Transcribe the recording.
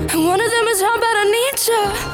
And one of them is how bad I need you.